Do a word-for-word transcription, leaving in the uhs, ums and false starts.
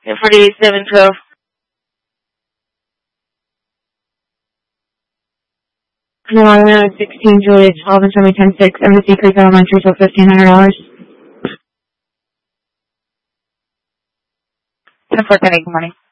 forty-eight seven twelve. Carolina sixteen Juliet twelve and Semi ten six, Embassy Creek Elementary, so fifteen hundred dollars. ten four ten eight, good morning.